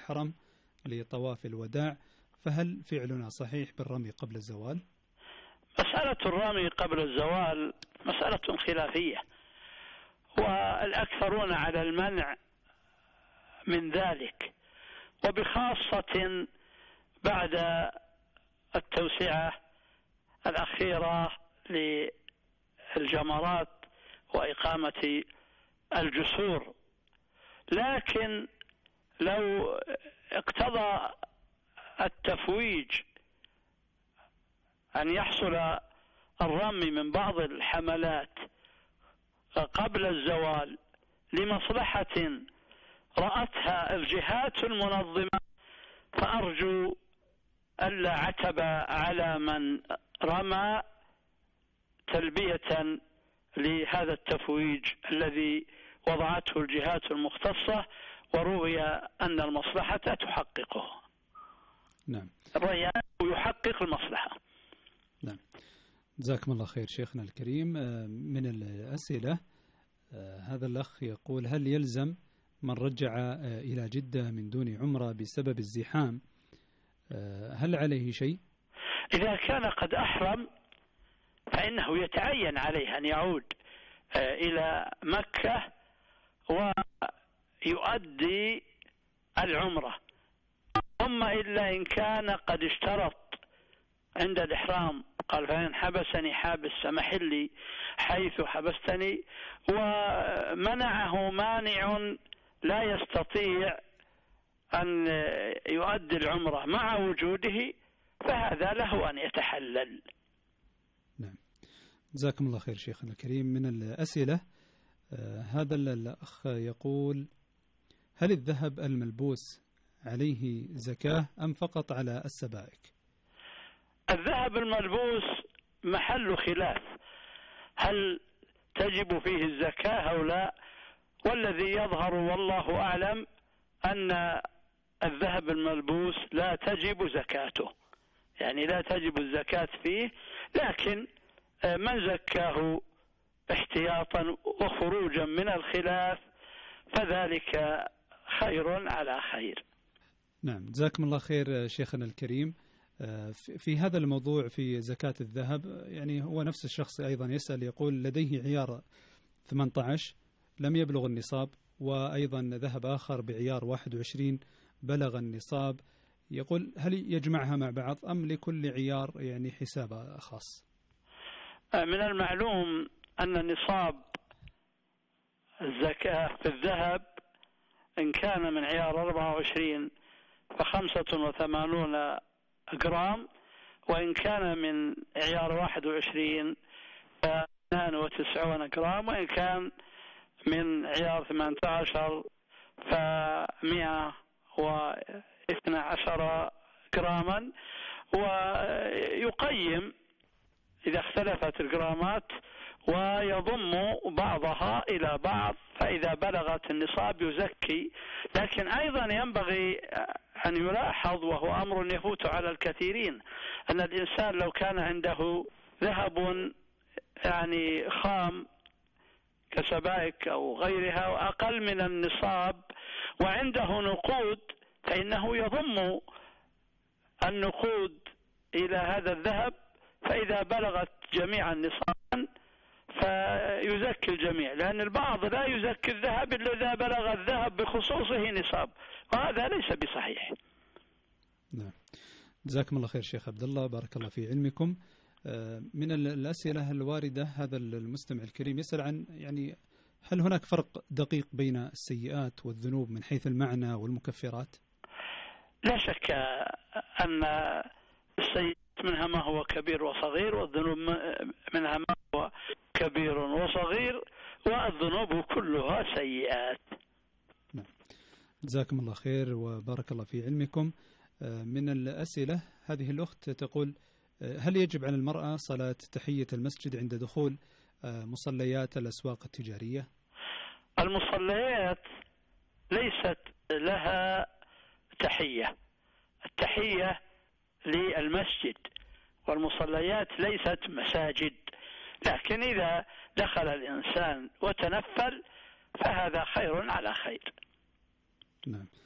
الحرم لطواف الوداع، فهل فعلنا صحيح بالرمي قبل الزوال؟ مسألة الرمي قبل الزوال مسألة خلافية، والأكثرون على المنع من ذلك، وبخاصة بعد التوسعة الأخيرة للجمرات وإقامة الجسور. لكن لو اقتضى التفويج أن يحصل الرمي من بعض الحملات قبل الزوال لمصلحة رأتها الجهات المنظمة، فأرجو ألا عتب على من رمى تلبية لهذا التفويج الذي وضعته الجهات المختصة وروي أن المصلحة تحققه. نعم. الريان يحقق المصلحة. نعم. جزاكم الله خير شيخنا الكريم. من الأسئلة هذا الأخ يقول: هل يلزم من رجع إلى جدة من دون عمرة بسبب الزحام هل عليه شيء؟ إذا كان قد أحرم فإنه يتعين عليه أن يعود إلى مكة ويؤدي العمرة، ثم إلا إن كان قد اشترط عند الإحرام، قال: فإن حبسني حابس فمحلي حيث حبستني، ومنعه مانع لا يستطيع أن يؤدي العمرة مع وجوده، فهذا له أن يتحلل. نعم. جزاكم الله خير شيخنا الكريم. من الأسئلة هذا الأخ يقول: هل الذهب الملبوس عليه زكاة أم فقط على السبائك؟ الذهب الملبوس محل خلاف، هل تجب فيه الزكاة أو لا؟ والذي يظهر والله أعلم أن الذهب الملبوس لا تجب زكاته، يعني لا تجب الزكاة فيه، لكن من زكاه احتياطا وخروجا من الخلاف فذلك خير على خير. نعم. جزاكم الله خير شيخنا الكريم. في هذا الموضوع في زكاة الذهب، يعني هو نفس الشخص أيضا يسأل، يقول: لديه عيار 18 لم يبلغ النصاب، وأيضا ذهب آخر بعيار 21 بلغ النصاب، يقول: هل يجمعها مع بعض أم لكل عيار يعني حساب خاص؟ من المعلوم أن نصاب الزكاة في الذهب إن كان من عيار 24 ف85 جرام، وإن كان من عيار 21 ف92 جرام، وإن كان من عيار 18 ف112 جراما. ويقيم إذا اختلفت الجرامات ويضم بعضها إلى بعض، فإذا بلغت النصاب يزكي. لكن أيضا ينبغي أن يلاحظ، وهو أمر يفوت على الكثيرين، أن الإنسان لو كان عنده ذهب يعني خام كسبائك أو غيرها وأقل من النصاب وعنده نقود، فإنه يضم النقود إلى هذا الذهب، فإذا بلغت جميع النصاب فيزكي الجميع، لأن البعض لا يزكي الذهب إلا إذا بلغ الذهب بخصوصه نصاب، وهذا ليس بصحيح. نعم. جزاكم الله خير شيخ عبد الله، بارك الله في علمكم. من الأسئلة الواردة هذا المستمع الكريم يسأل عن، يعني هل هناك فرق دقيق بين السيئات والذنوب من حيث المعنى والمكفرات؟ لا شك أن السيئات منها ما هو كبير وصغير، والذنوب منها ما هو كبير وصغير، والذنوب كلها سيئات. نعم. جزاكم الله خير وبارك الله في علمكم. من الأسئلة هذه الأخت تقول: هل يجب على المرأة صلاة تحية المسجد عند دخول مصليات الأسواق التجارية؟ المصليات ليست لها تحية، التحية للمسجد، والمصليات ليست مساجد، لكن إذا دخل الإنسان وتنفل فهذا خير على خير. نعم.